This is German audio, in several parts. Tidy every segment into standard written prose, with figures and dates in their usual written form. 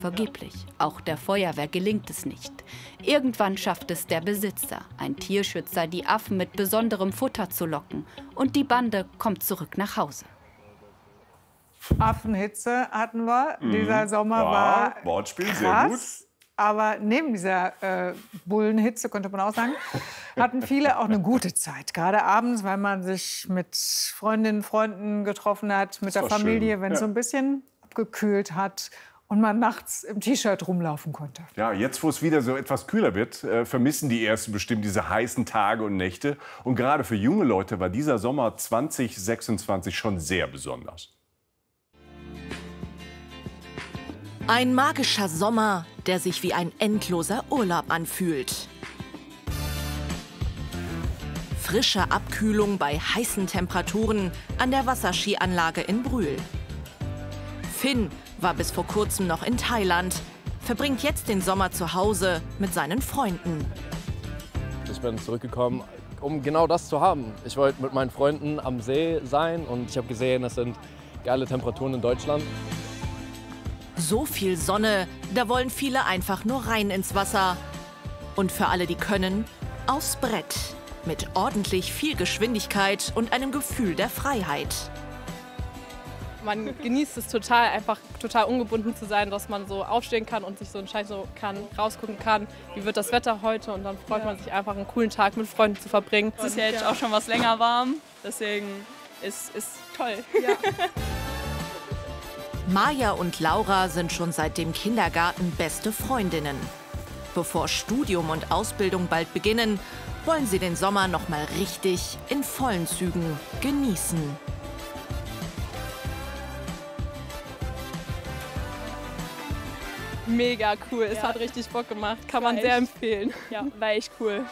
Vergeblich. Auch der Feuerwehr gelingt es nicht. Irgendwann schafft es der Besitzer, ein Tierschützer, die Affen mit besonderem Futter zu locken. Und die Bande kommt zurück nach Hause. Affenhitze hatten wir. Dieser Sommer war Wortspiel, krass. sehr gut. Aber neben dieser Bullenhitze, könnte man auch sagen, hatten viele auch eine gute Zeit. Gerade abends, weil man sich mit Freundinnen, Freunden getroffen hat, mit der Familie, wenn es so ein bisschen abgekühlt hat und man nachts im T-Shirt rumlaufen konnte. Ja, jetzt, wo es wieder so etwas kühler wird, vermissen die Ersten bestimmt diese heißen Tage und Nächte. Und gerade für junge Leute war dieser Sommer 2026 schon sehr besonders. Ein magischer Sommer, der sich wie ein endloser Urlaub anfühlt. Frische Abkühlung bei heißen Temperaturen an der Wasserskianlage in Brühl. Finn war bis vor kurzem noch in Thailand, verbringt jetzt den Sommer zu Hause mit seinen Freunden. Ich bin zurückgekommen, um genau das zu haben. Ich wollte mit meinen Freunden am See sein und ich habe gesehen, es sind geile Temperaturen in Deutschland. So viel Sonne, da wollen viele einfach nur rein ins Wasser. Und für alle, die können, aufs Brett. Mit ordentlich viel Geschwindigkeit und einem Gefühl der Freiheit. Man genießt es total, einfach total ungebunden zu sein, dass man so aufstehen kann und sich so entscheiden kann, rausgucken kann, wie wird das Wetter heute. Und dann freut man sich einfach, einen coolen Tag mit Freunden zu verbringen. Es ist ja jetzt auch schon was länger warm, deswegen ist toll. Ja. Maja und Laura sind schon seit dem Kindergarten beste Freundinnen. Bevor Studium und Ausbildung bald beginnen, wollen sie den Sommer noch mal richtig in vollen Zügen genießen. Mega cool, es hat richtig Bock gemacht, kann man sehr empfehlen. Ja, war echt cool.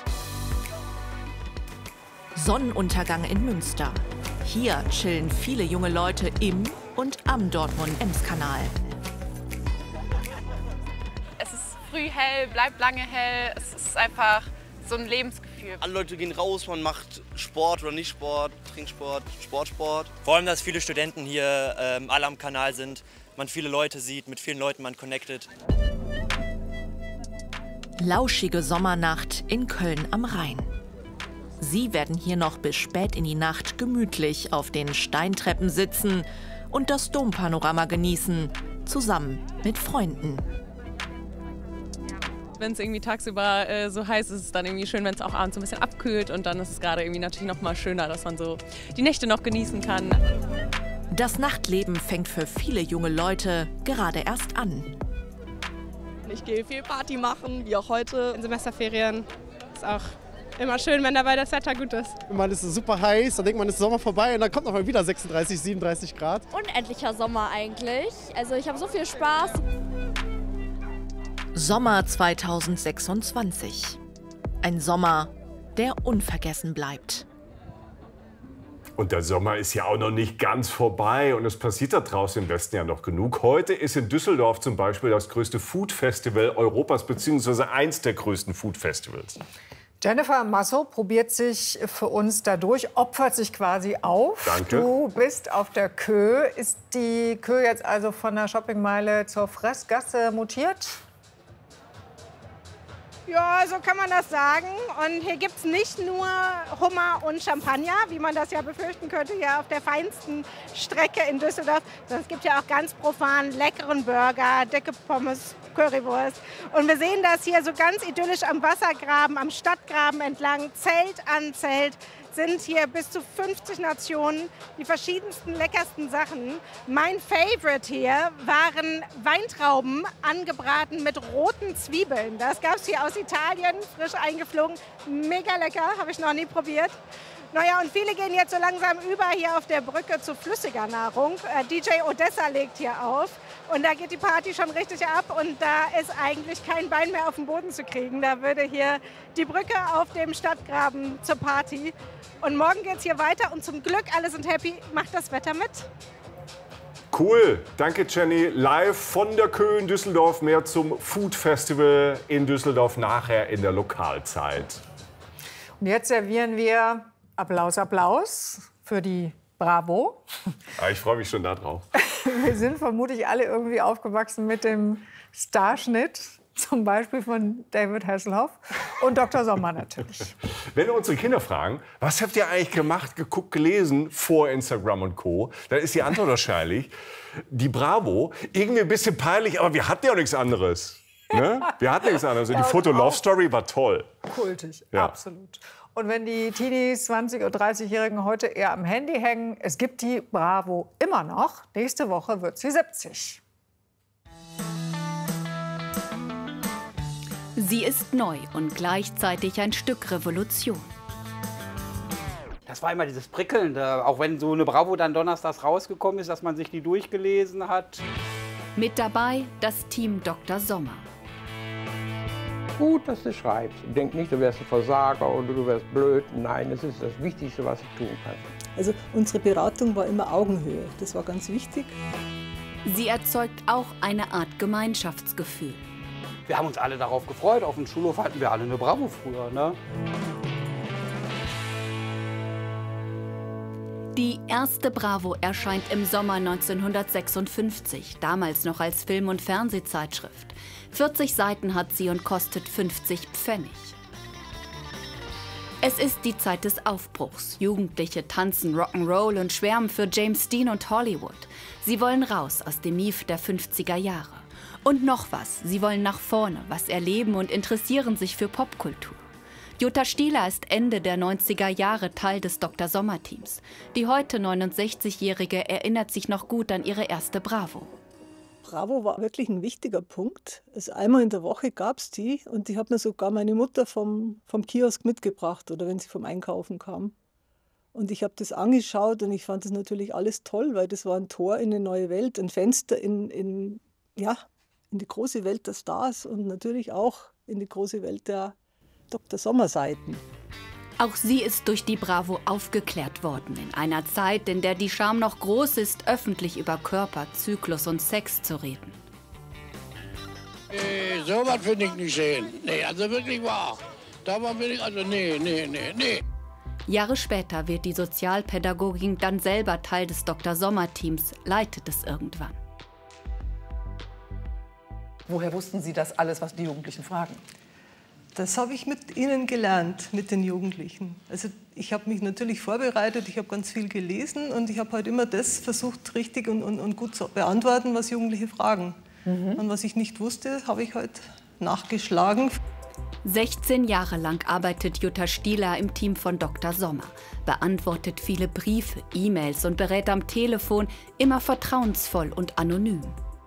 Sonnenuntergang in Münster. Hier chillen viele junge Leute im und am Dortmund-Ems-Kanal. Es ist früh hell, bleibt lange hell. Es ist einfach so ein Lebensgefühl. Alle Leute gehen raus, man macht Sport oder nicht Sport, Trinksport, Sportsport. Vor allem, dass viele Studenten hier alle am Kanal sind, man viele Leute sieht, mit vielen Leuten man connectet. Lauschige Sommernacht in Köln am Rhein. Sie werden hier noch bis spät in die Nacht gemütlich auf den Steintreppen sitzen und das Dompanorama genießen, zusammen mit Freunden. Wenn es irgendwie tagsüber so heiß ist, ist es dann irgendwie schön, wenn es auch abends so ein bisschen abkühlt. Und dann ist es gerade irgendwie natürlich noch mal schöner, dass man so die Nächte noch genießen kann. Das Nachtleben fängt für viele junge Leute gerade erst an. Ich gehe viel Party machen, wie auch heute. In Semesterferien ist auch immer schön, wenn dabei das Wetter gut ist. Man ist super heiß, dann denkt man, es ist Sommer vorbei und dann kommt noch mal wieder 36, 37 Grad. Unendlicher Sommer eigentlich. Also ich habe so viel Spaß. Sommer 2026. Ein Sommer, der unvergessen bleibt. Und der Sommer ist ja auch noch nicht ganz vorbei und es passiert da draußen im Westen ja noch genug. Heute ist in Düsseldorf zum Beispiel das größte Food-Festival Europas, beziehungsweise eins der größten Food-Festivals. Jennifer Masso probiert sich für uns dadurch, opfert sich quasi auf. Danke. Du bist auf der Kö. Ist die Kö jetzt also von der Shoppingmeile zur Fressgasse mutiert? Ja, so kann man das sagen. Und hier gibt es nicht nur Hummer und Champagner, wie man das ja befürchten könnte, hier auf der feinsten Strecke in Düsseldorf. Sondern es gibt ja auch ganz profan leckeren Burger, dicke Pommes, Currywurst. Und wir sehen das hier so ganz idyllisch am Wassergraben, am Stadtgraben entlang, Zelt an Zelt. Sind hier bis zu 50 Nationen, die verschiedensten leckersten Sachen. Mein Favorite hier waren Weintrauben angebraten mit roten Zwiebeln. Das gab es hier aus Italien, frisch eingeflogen. Mega lecker, habe ich noch nie probiert. Naja, und viele gehen jetzt so langsam über hier auf der Brücke zu flüssiger Nahrung. DJ Odessa legt hier auf und da geht die Party schon richtig ab und da ist eigentlich kein Bein mehr auf den Boden zu kriegen. Da würde hier die Brücke auf dem Stadtgraben zur Party. Und morgen geht es hier weiter und zum Glück, alle sind happy, macht das Wetter mit. Cool, danke Jenny. Live von der Kö in Düsseldorf, mehr zum Food Festival in Düsseldorf nachher in der Lokalzeit. Und jetzt servieren wir Applaus, Applaus für die Bravo. Ich freue mich schon darauf. Wir sind vermutlich alle irgendwie aufgewachsen mit dem Starschnitt, zum Beispiel von David Hasselhoff und Dr. Sommer natürlich. Wenn wir unsere Kinder fragen, was habt ihr eigentlich gemacht, geguckt, gelesen vor Instagram und Co., dann ist die Antwort wahrscheinlich, die Bravo, irgendwie ein bisschen peinlich, aber wir hatten ja auch nichts anderes. Ne? Wir hatten nichts anderes. Und die Foto-Love-Story war toll. Kultig, ja. Absolut. Und wenn die Teenies, 20- und 30-Jährigen heute eher am Handy hängen, es gibt die Bravo immer noch. Nächste Woche wird sie 70. Sie ist neu und gleichzeitig ein Stück Revolution. Das war immer dieses Prickelnde, auch wenn so eine Bravo dann donnerstags rausgekommen ist, dass man sich die durchgelesen hat. Mit dabei das Team Dr. Sommer. Gut, dass du schreibst. Denk nicht, du wärst ein Versager oder du wärst blöd. Nein, das ist das Wichtigste, was ich tun kann. Also unsere Beratung war immer Augenhöhe. Das war ganz wichtig. Sie erzeugt auch eine Art Gemeinschaftsgefühl. Wir haben uns alle darauf gefreut. Auf dem Schulhof hatten wir alle eine Bravo früher, ne? Die erste Bravo erscheint im Sommer 1956, damals noch als Film- und Fernsehzeitschrift. 40 Seiten hat sie und kostet 50 Pfennig. Es ist die Zeit des Aufbruchs. Jugendliche tanzen Rock'n'Roll und schwärmen für James Dean und Hollywood. Sie wollen raus aus dem Mief der 50er Jahre. Und noch was, sie wollen nach vorne, was erleben und interessieren sich für Popkultur. Jutta Stieler ist Ende der 90er Jahre Teil des Dr. Sommer-Teams. Die heute 69-Jährige erinnert sich noch gut an ihre erste Bravo. Bravo war wirklich ein wichtiger Punkt. Also einmal in der Woche gab es die und die hat mir sogar meine Mutter vom Kiosk mitgebracht oder wenn sie vom Einkaufen kam. Und ich habe das angeschaut und ich fand das natürlich alles toll, weil das war ein Tor in eine neue Welt, ein Fenster in die große Welt der Stars und natürlich auch in die große Welt der Dr. Sommer-Seiten. Auch sie ist durch die Bravo aufgeklärt worden, in einer Zeit, in der die Scham noch groß ist, öffentlich über Körper, Zyklus und Sex zu reden. So was finde ich nicht schön. Nee, also wirklich wahr. Da war ich, also nee. Jahre später wird die Sozialpädagogin dann selber Teil des Dr. Sommer-Teams, leitet es irgendwann. Woher wussten Sie das alles, was die Jugendlichen fragen? Das habe ich mit ihnen gelernt, mit den Jugendlichen. Also ich habe mich natürlich vorbereitet, ich habe ganz viel gelesen und ich habe halt immer das versucht, richtig und gut zu beantworten, was Jugendliche fragen. Und was ich nicht wusste, habe ich halt nachgeschlagen. 16 Jahre lang arbeitet Jutta Stieler im Team von Dr. Sommer, beantwortet viele Briefe, E-Mails und berät am Telefon, immer vertrauensvoll und anonym.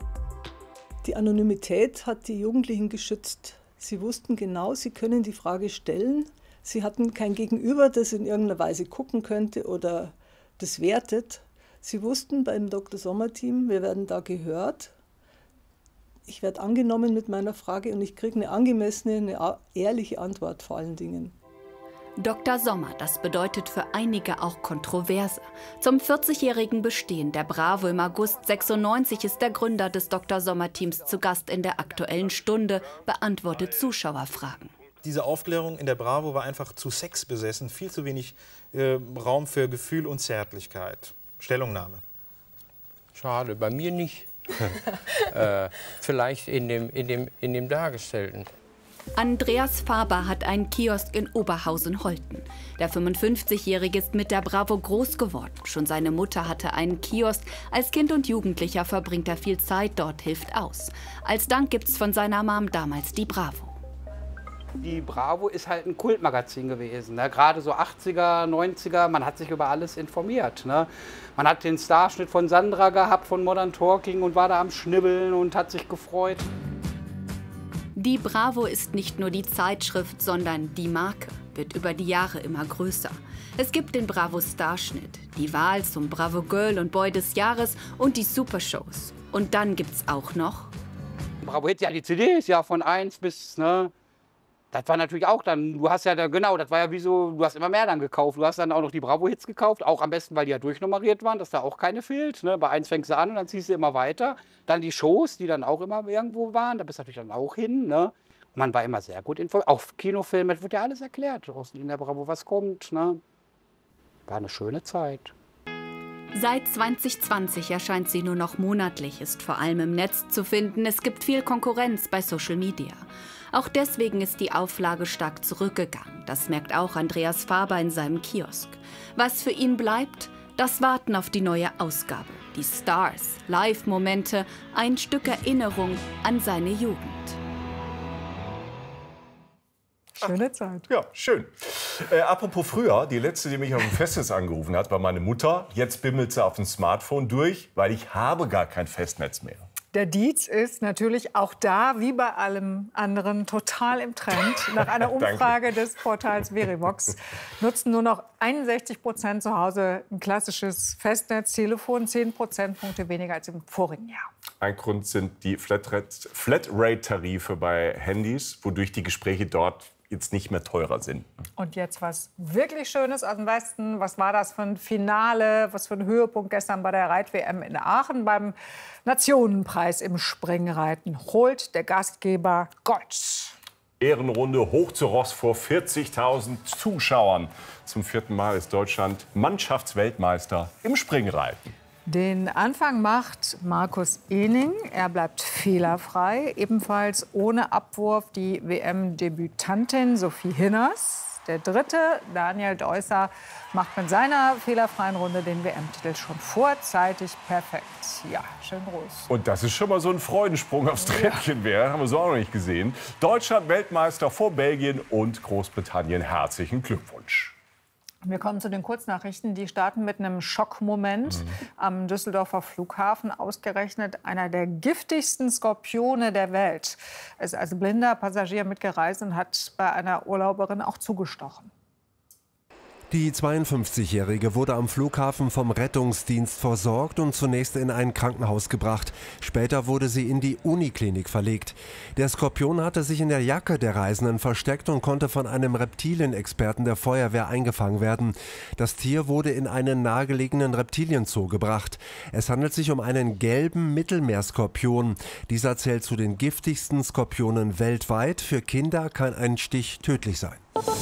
Die Anonymität hat die Jugendlichen geschützt. Sie wussten genau, sie können die Frage stellen. Sie hatten kein Gegenüber, das in irgendeiner Weise gucken könnte oder das wertet. Sie wussten beim Dr. Sommer-Team, wir werden da gehört. Ich werde angenommen mit meiner Frage und ich kriege eine angemessene, eine ehrliche Antwort vor allen Dingen. Dr. Sommer, das bedeutet für einige auch Kontroverse. Zum 40-jährigen Bestehen der Bravo im August 96 ist der Gründer des Dr. Sommer-Teams zu Gast in der Aktuellen Stunde, beantwortet Zuschauerfragen. Diese Aufklärung in der Bravo war einfach zu sexbesessen, viel zu wenig Raum für Gefühl und Zärtlichkeit. Stellungnahme. Schade, bei mir nicht. Vielleicht in dem Dargestellten. Andreas Faber hat einen Kiosk in Oberhausen-Holten. Der 55-Jährige ist mit der Bravo groß geworden. Schon seine Mutter hatte einen Kiosk. Als Kind und Jugendlicher verbringt er viel Zeit dort, hilft aus. Als Dank gibt's von seiner Mom damals die Bravo. Die Bravo ist halt ein Kultmagazin gewesen. Ne? Gerade so 80er, 90er, man hat sich über alles informiert. Ne? Man hat den Starschnitt von Sandra gehabt, von Modern Talking und war da am Schnibbeln und hat sich gefreut. Die Bravo ist nicht nur die Zeitschrift, sondern die Marke, wird über die Jahre immer größer. Es gibt den Bravo-Starschnitt, die Wahl zum Bravo Girl und Boy des Jahres und die Supershows. Und dann gibt's auch noch... Bravo Hits, ja, die CDs, ja, von 1 bis... Ne? Das war natürlich auch dann, du hast ja, genau, das war ja wie so, du hast immer mehr dann gekauft. Du hast dann auch noch die Bravo-Hits gekauft, auch am besten, weil die ja durchnummeriert waren, dass da auch keine fehlt. Ne? Bei 1 fängst du an und dann ziehst du immer weiter. Dann die Shows, die dann auch immer irgendwo waren, da bist du natürlich dann auch hin. Ne? Und man war immer sehr gut informiert. Auch Kinofilme, das wird ja alles erklärt, in der Bravo, was kommt. Ne? War eine schöne Zeit. Seit 2020 erscheint sie nur noch monatlich, ist vor allem im Netz zu finden. Es gibt viel Konkurrenz bei Social Media. Auch deswegen ist die Auflage stark zurückgegangen. Das merkt auch Andreas Faber in seinem Kiosk. Was für ihn bleibt? Das Warten auf die neue Ausgabe. Die Stars, Live-Momente, ein Stück Erinnerung an seine Jugend. Schöne Zeit. Ja, schön. Apropos früher, die letzte, die mich auf dem Festnetz angerufen hat, war meine Mutter. Jetzt bimmelt sie auf dem Smartphone durch, weil ich habe gar kein Festnetz mehr. Der Dietz ist natürlich auch da, wie bei allem anderen, total im Trend. Nach einer Umfrage des Portals Verivox nutzen nur noch 61% zu Hause ein klassisches Festnetztelefon, 10 Prozentpunkte weniger als im vorigen Jahr. Ein Grund sind die Flatrate-Tarife bei Handys, wodurch die Gespräche dort jetzt nicht mehr teurer sind. Und jetzt was wirklich Schönes aus dem Westen. Was war das für ein Finale, was für ein Höhepunkt gestern bei der Reit-WM in Aachen beim Nationenpreis im Springreiten? Holt der Gastgeber Gold. Ehrenrunde hoch zu Ross vor 40.000 Zuschauern. Zum 4. Mal ist Deutschland Mannschaftsweltmeister im Springreiten. Den Anfang macht Markus Ehning. Er bleibt fehlerfrei. Ebenfalls ohne Abwurf die WM-Debütantin Sophie Hinners. Der dritte, Daniel Deusser, macht mit seiner fehlerfreien Runde den WM-Titel schon vorzeitig perfekt. Ja, schön groß. Und das ist schon mal so ein Freudensprung aufs Treppchen wäre. Haben wir so auch noch nicht gesehen. Deutschland Weltmeister vor Belgien und Großbritannien. Herzlichen Glückwunsch. Wir kommen zu den Kurznachrichten. Die starten mit einem Schockmoment am Düsseldorfer Flughafen. Ausgerechnet einer der giftigsten Skorpione der Welt. Er ist als blinder Passagier mitgereist und hat bei einer Urlauberin auch zugestochen. Die 52-Jährige wurde am Flughafen vom Rettungsdienst versorgt und zunächst in ein Krankenhaus gebracht. Später wurde sie in die Uniklinik verlegt. Der Skorpion hatte sich in der Jacke der Reisenden versteckt und konnte von einem Reptilienexperten der Feuerwehr eingefangen werden. Das Tier wurde in einen nahegelegenen Reptilienzoo gebracht. Es handelt sich um einen gelben Mittelmeerskorpion. Dieser zählt zu den giftigsten Skorpionen weltweit. Für Kinder kann ein Stich tödlich sein.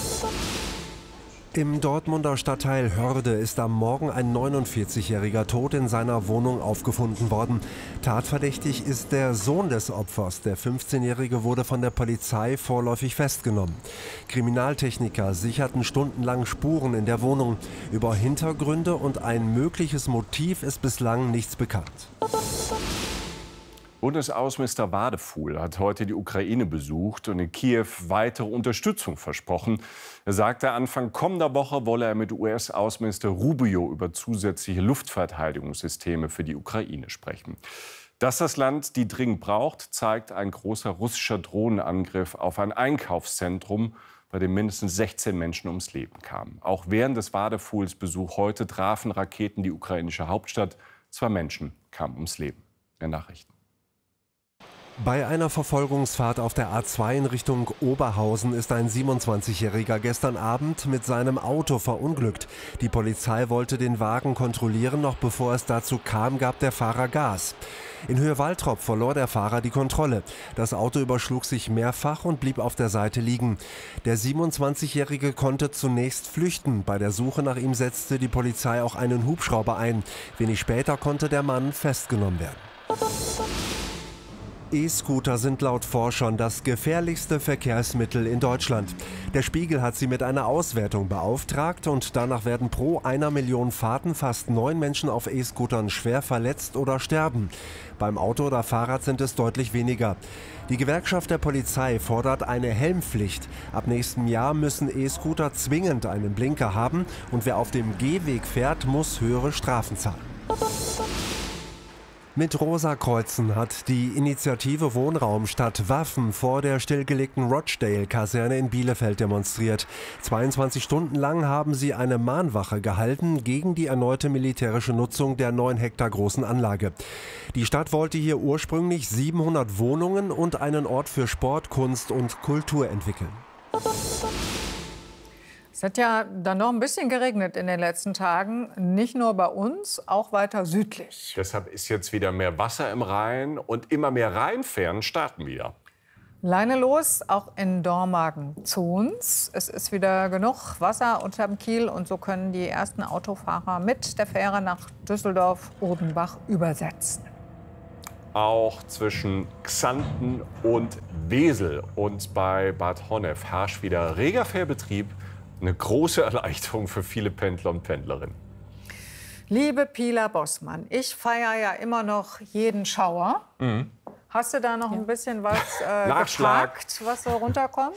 Im Dortmunder Stadtteil Hörde ist am Morgen ein 49-Jähriger tot in seiner Wohnung aufgefunden worden. Tatverdächtig ist der Sohn des Opfers. Der 15-Jährige wurde von der Polizei vorläufig festgenommen. Kriminaltechniker sicherten stundenlang Spuren in der Wohnung. Über Hintergründe und ein mögliches Motiv ist bislang nichts bekannt. Bundesaußenminister Wadefuhl hat heute die Ukraine besucht und in Kiew weitere Unterstützung versprochen. Er sagte, Anfang kommender Woche wolle er mit US-Außenminister Rubio über zusätzliche Luftverteidigungssysteme für die Ukraine sprechen. Dass das Land die dringend braucht, zeigt ein großer russischer Drohnenangriff auf ein Einkaufszentrum, bei dem mindestens 16 Menschen ums Leben kamen. Auch während des Wadefuhls Besuch heute trafen Raketen die ukrainische Hauptstadt. 2 Menschen kamen ums Leben. Mehr Nachrichten. Bei einer Verfolgungsfahrt auf der A2 in Richtung Oberhausen ist ein 27-Jähriger gestern Abend mit seinem Auto verunglückt. Die Polizei wollte den Wagen kontrollieren, noch bevor es dazu kam, gab der Fahrer Gas. In Höhe Waltrop verlor der Fahrer die Kontrolle. Das Auto überschlug sich mehrfach und blieb auf der Seite liegen. Der 27-Jährige konnte zunächst flüchten. Bei der Suche nach ihm setzte die Polizei auch einen Hubschrauber ein. Wenig später konnte der Mann festgenommen werden. E-Scooter sind laut Forschern das gefährlichste Verkehrsmittel in Deutschland. Der Spiegel hat sie mit einer Auswertung beauftragt und danach werden pro 1 Million Fahrten fast 9 Menschen auf E-Scootern schwer verletzt oder sterben. Beim Auto oder Fahrrad sind es deutlich weniger. Die Gewerkschaft der Polizei fordert eine Helmpflicht. Ab nächstem Jahr müssen E-Scooter zwingend einen Blinker haben und wer auf dem Gehweg fährt, muss höhere Strafen zahlen. Mit rosa Kreuzen hat die Initiative Wohnraum statt Waffen vor der stillgelegten Rochdale-Kaserne in Bielefeld demonstriert. 22 Stunden lang haben sie eine Mahnwache gehalten gegen die erneute militärische Nutzung der 9 Hektar großen Anlage. Die Stadt wollte hier ursprünglich 700 Wohnungen und einen Ort für Sport, Kunst und Kultur entwickeln. Es hat ja dann noch ein bisschen geregnet in den letzten Tagen, nicht nur bei uns, auch weiter südlich. Deshalb ist jetzt wieder mehr Wasser im Rhein und immer mehr Rheinfähren starten wieder. Leine los, auch in Dormagen zu uns. Es ist wieder genug Wasser unterm Kiel und so können die ersten Autofahrer mit der Fähre nach Düsseldorf-Odenbach übersetzen. Auch zwischen Xanten und Wesel und bei Bad Honnef herrscht wieder reger Fährbetrieb. Eine große Erleichterung für viele Pendler und Pendlerinnen. Liebe Pila Bossmann, ich feiere ja immer noch jeden Schauer. Hast du da noch ein bisschen was gefragt, was so runterkommt?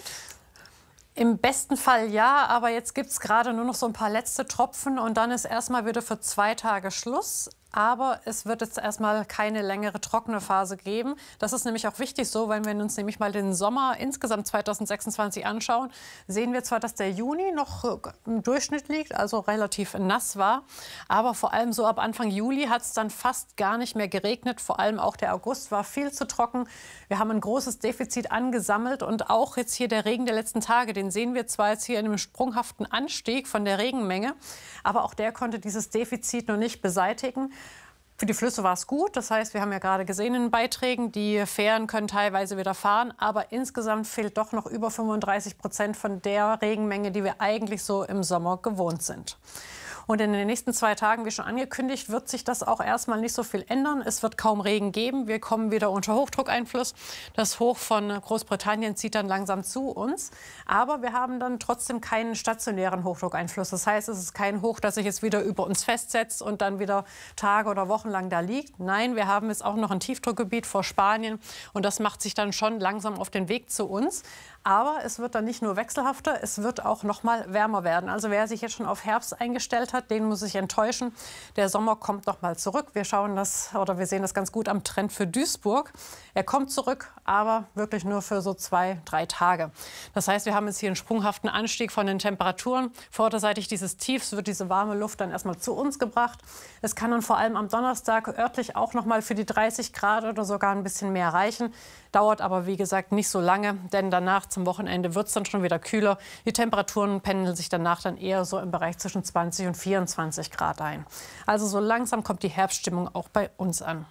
Im besten Fall ja, aber jetzt gibt es gerade nur noch so ein paar letzte Tropfen und dann ist erstmal wieder für 2 Tage Schluss. Aber es wird jetzt erstmal keine längere trockene Phase geben. Das ist nämlich auch wichtig so, wenn wir uns nämlich mal den Sommer insgesamt 2026 anschauen, sehen wir zwar, dass der Juni noch im Durchschnitt liegt, also relativ nass war. Aber vor allem so ab Anfang Juli hat es dann fast gar nicht mehr geregnet. Vor allem auch der August war viel zu trocken. Wir haben ein großes Defizit angesammelt und auch jetzt hier der Regen der letzten Tage, den sehen wir zwar jetzt hier in einem sprunghaften Anstieg von der Regenmenge, aber auch der konnte dieses Defizit noch nicht beseitigen. Für die Flüsse war es gut. Das heißt, wir haben ja gerade gesehen in den Beiträgen, die Fähren können teilweise wieder fahren. Aber insgesamt fehlt doch noch über 35% von der Regenmenge, die wir eigentlich so im Sommer gewohnt sind. Und in den nächsten 2 Tagen, wie schon angekündigt, wird sich das auch erstmal nicht so viel ändern. Es wird kaum Regen geben. Wir kommen wieder unter Hochdruckeinfluss. Das Hoch von Großbritannien zieht dann langsam zu uns. Aber wir haben dann trotzdem keinen stationären Hochdruckeinfluss. Das heißt, es ist kein Hoch, das sich jetzt wieder über uns festsetzt und dann wieder Tage oder Wochen lang da liegt. Nein, wir haben jetzt auch noch ein Tiefdruckgebiet vor Spanien. Und das macht sich dann schon langsam auf den Weg zu uns. Aber es wird dann nicht nur wechselhafter, es wird auch noch mal wärmer werden. Also wer sich jetzt schon auf Herbst eingestellt hat, den muss ich enttäuschen. Der Sommer kommt noch mal zurück. Wir sehen das ganz gut am Trend für Duisburg. Er kommt zurück, aber wirklich nur für so 2, 3 Tage. Das heißt, wir haben jetzt hier einen sprunghaften Anstieg von den Temperaturen. Vorderseitig dieses Tiefs wird diese warme Luft dann erstmal zu uns gebracht. Es kann dann vor allem am Donnerstag örtlich auch noch mal für die 30 Grad oder sogar ein bisschen mehr reichen. Dauert aber, wie gesagt, nicht so lange, denn danach zum Wochenende wird es dann schon wieder kühler. Die Temperaturen pendeln sich danach dann eher so im Bereich zwischen 20 und 24 Grad ein. Also so langsam kommt die Herbststimmung auch bei uns an.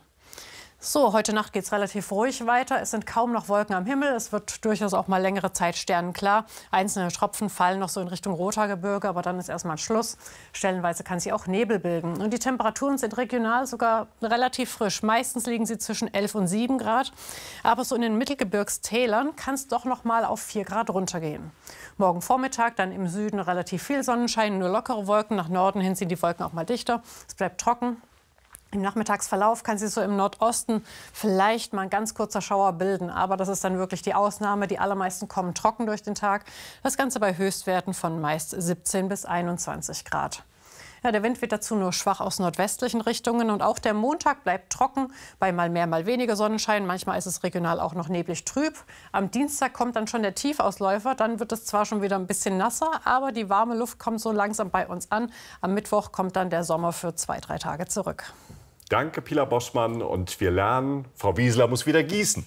So, heute Nacht geht es relativ ruhig weiter. Es sind kaum noch Wolken am Himmel. Es wird durchaus auch mal längere Zeit sternenklar. Einzelne Tropfen fallen noch so in Richtung Rothaargebirge, aber dann ist erstmal Schluss. Stellenweise kann sich auch Nebel bilden. Und die Temperaturen sind regional sogar relativ frisch. Meistens liegen sie zwischen 11 und 7 Grad. Aber so in den Mittelgebirgstälern kann es doch noch mal auf 4 Grad runtergehen. Morgen Vormittag dann im Süden relativ viel Sonnenschein, nur lockere Wolken. Nach Norden hin sind die Wolken auch mal dichter. Es bleibt trocken. Im Nachmittagsverlauf kann sich so im Nordosten vielleicht mal ein ganz kurzer Schauer bilden. Aber das ist dann wirklich die Ausnahme. Die allermeisten kommen trocken durch den Tag. Das Ganze bei Höchstwerten von meist 17 bis 21 Grad. Ja, der Wind wird dazu nur schwach aus nordwestlichen Richtungen. Und auch der Montag bleibt trocken, bei mal mehr, mal weniger Sonnenschein. Manchmal ist es regional auch noch neblig trüb. Am Dienstag kommt dann schon der Tiefausläufer. Dann wird es zwar schon wieder ein bisschen nasser, aber die warme Luft kommt so langsam bei uns an. Am Mittwoch kommt dann der Sommer für 2, 3 Tage zurück. Danke, Pila Bossmann. Und wir lernen, Frau Wieseler muss wieder gießen.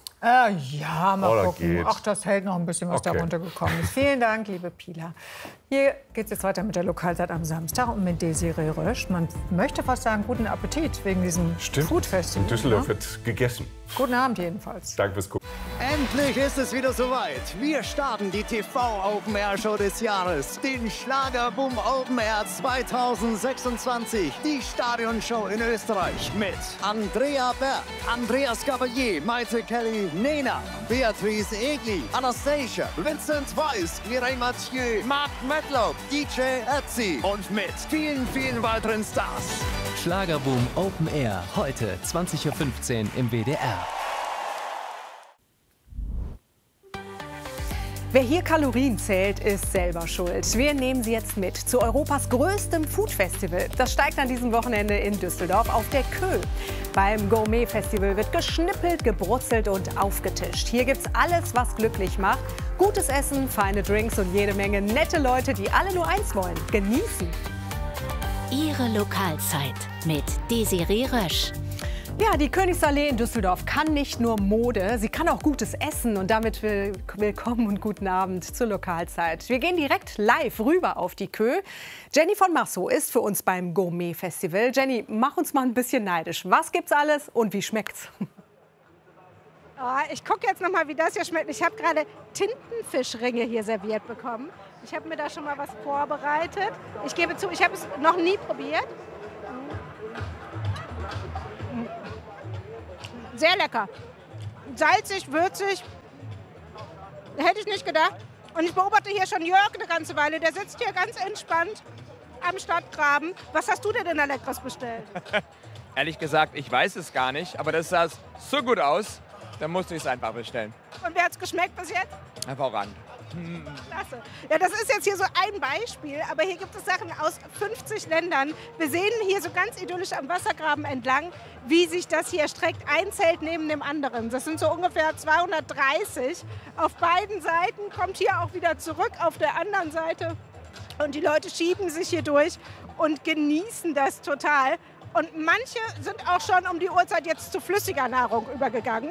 Ja, mal gucken. Geht. Ach, das hält noch ein bisschen, was da runtergekommen ist. Vielen Dank, liebe Pila. Hier geht es jetzt weiter mit der Lokalzeit am Samstag und mit Desiree Rösch. Man möchte fast sagen, guten Appetit wegen diesem Food-Festival. In Düsseldorf wird gegessen. Guten Abend jedenfalls. Danke fürs Gucken. Endlich ist es wieder soweit. Wir starten die TV-Open-Air-Show des Jahres. Den Schlagerboom Open Air 2026. Die Stadionshow in Österreich. Mit Andrea Berg, Andreas Gabalier, Maite Kelly, Nena, Beatrice Egli, Anastasia, Vincent Weiss, Mireille Mathieu, Mark Medlock, DJ Ötzi und mit vielen, vielen weiteren Stars. Schlagerboom Open Air, heute 20:15 Uhr im WDR. Wer hier Kalorien zählt, ist selber schuld. Wir nehmen Sie jetzt mit zu Europas größtem Food-Festival. Das steigt an diesem Wochenende in Düsseldorf auf der Kö. Beim Gourmet-Festival wird geschnippelt, gebrutzelt und aufgetischt. Hier gibt's alles, was glücklich macht. Gutes Essen, feine Drinks und jede Menge nette Leute, die alle nur eins wollen: genießen. Ihre Lokalzeit mit Desiree Rösch. Ja, die Königsallee in Düsseldorf kann nicht nur Mode, sie kann auch gutes Essen. Und damit willkommen und guten Abend zur Lokalzeit. Wir gehen direkt live rüber auf die Kö. Jenny von Massow ist für uns beim Gourmet-Festival. Jenny, mach uns mal ein bisschen neidisch. Was gibt's alles und wie schmeckt's? Oh, ich gucke jetzt noch mal, wie das hier schmeckt. Ich habe gerade Tintenfischringe hier serviert bekommen. Ich habe mir da schon mal was vorbereitet. Ich gebe zu, ich habe es noch nie probiert. Sehr lecker. Salzig, würzig. Hätte ich nicht gedacht. Und ich beobachte hier schon Jörg eine ganze Weile. Der sitzt hier ganz entspannt am Stadtgraben. Was hast du denn da Leckeres bestellt? Ehrlich gesagt, ich weiß es gar nicht. Aber das sah so gut aus, dann musste ich es einfach bestellen. Und wie hat es geschmeckt bis jetzt? Hervorragend. Klasse. Ja, das ist jetzt hier so ein Beispiel, aber hier gibt es Sachen aus 50 Ländern. Wir sehen hier so ganz idyllisch am Wassergraben entlang, wie sich das hier streckt. Ein Zelt neben dem anderen. Das sind so ungefähr 230. Auf beiden Seiten, kommt hier auch wieder zurück auf der anderen Seite. Und die Leute schieben sich hier durch und genießen das total. Und manche sind auch schon um die Uhrzeit jetzt zu flüssiger Nahrung übergegangen.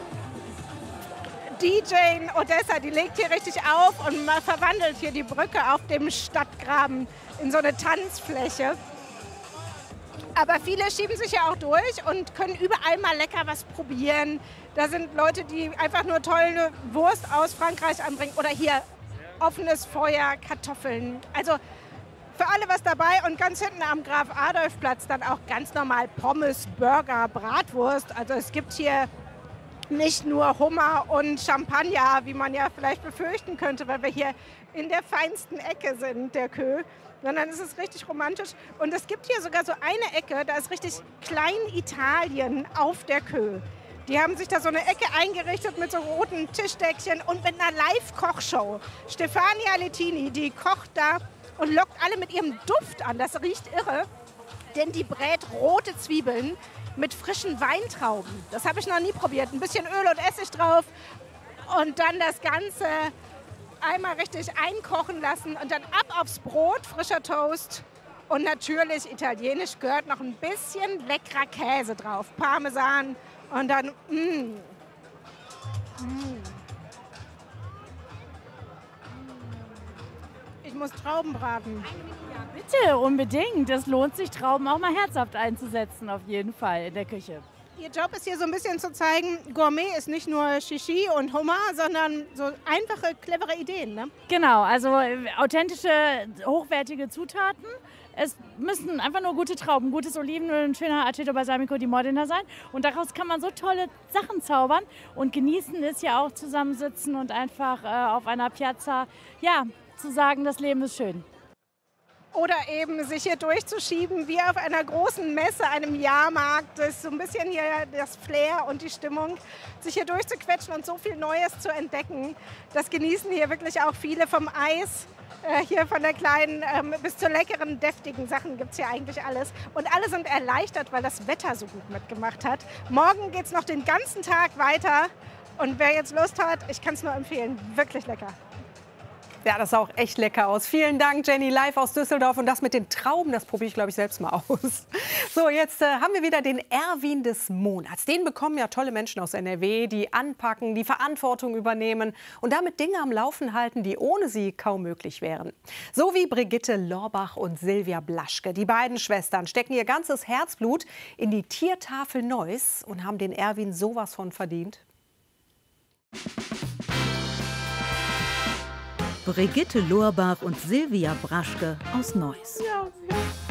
DJ Odessa, die legt hier richtig auf und verwandelt hier die Brücke auf dem Stadtgraben in so eine Tanzfläche. Aber viele schieben sich ja auch durch und können überall mal lecker was probieren. Da sind Leute, die einfach nur tolle Wurst aus Frankreich anbringen oder hier offenes Feuer, Kartoffeln. Also für alle was dabei und ganz hinten am Graf-Adolf-Platz dann auch ganz normal Pommes, Burger, Bratwurst. Also es gibt hier nicht nur Hummer und Champagner, wie man ja vielleicht befürchten könnte, weil wir hier in der feinsten Ecke sind, der Kö, sondern es ist richtig romantisch. Und es gibt hier sogar so eine Ecke, da ist richtig Klein-Italien auf der Kö. Die haben sich da so eine Ecke eingerichtet mit so roten Tischdeckchen und mit einer Live-Kochshow. Stefania Lettini, die kocht da und lockt alle mit ihrem Duft an. Das riecht irre, denn die brät rote Zwiebeln mit frischen Weintrauben. Das habe ich noch nie probiert. Ein bisschen Öl und Essig drauf und dann das Ganze einmal richtig einkochen lassen und dann ab aufs Brot, frischer Toast und natürlich italienisch gehört noch ein bisschen leckerer Käse drauf. Parmesan und dann Ich muss Trauben braten. Bitte, unbedingt. Es lohnt sich, Trauben auch mal herzhaft einzusetzen, auf jeden Fall in der Küche. Ihr Job ist hier so ein bisschen zu zeigen, Gourmet ist nicht nur Shishi und Hummer, sondern so einfache, clevere Ideen, ne? Genau, also authentische, hochwertige Zutaten. Es müssen einfach nur gute Trauben, gutes Olivenöl, ein schöner Aceto Balsamico di Modena sein. Und daraus kann man so tolle Sachen zaubern. Und genießen ist ja auch zusammensitzen und einfach auf einer Piazza, ja, zu sagen, das Leben ist schön. Oder eben sich hier durchzuschieben wie auf einer großen Messe, einem Jahrmarkt. Das ist so ein bisschen hier das Flair und die Stimmung. Sich hier durchzuquetschen und so viel Neues zu entdecken. Das genießen hier wirklich auch viele, vom Eis, hier von der kleinen bis zur leckeren, deftigen Sachen gibt es hier eigentlich alles. Und alle sind erleichtert, weil das Wetter so gut mitgemacht hat. Morgen geht es noch den ganzen Tag weiter. Und wer jetzt Lust hat, ich kann es nur empfehlen, wirklich lecker. Ja, das sah auch echt lecker aus. Vielen Dank, Jenny, live aus Düsseldorf. Und das mit den Trauben, das probiere ich, glaube ich, selbst mal aus. So, jetzt haben wir wieder den Erwin des Monats. Den bekommen ja tolle Menschen aus NRW, die anpacken, die Verantwortung übernehmen und damit Dinge am Laufen halten, die ohne sie kaum möglich wären. So wie Brigitte Lorbach und Silvia Blaschke. Die beiden Schwestern stecken ihr ganzes Herzblut in die Tiertafel Neuss und haben den Erwin sowas von verdient. Brigitte Lorbach und Silvia Blaschke aus Neuss. Ja.